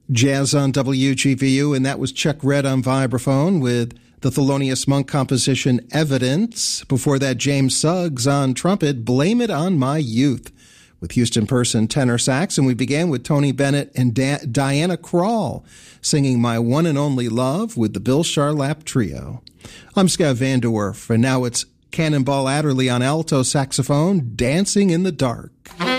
Jazz on WGVU, and that was Chuck Red on vibraphone with the Thelonious Monk composition Evidence. Before that, James Suggs on trumpet, Blame It on My Youth, with Houston Person tenor sax. And we began with Tony Bennett and Diana Krall singing My One and Only Love with the Bill Charlap Trio. I'm Scott Van Dorf, and now it's Cannonball Adderley on alto saxophone, Dancing in the Dark.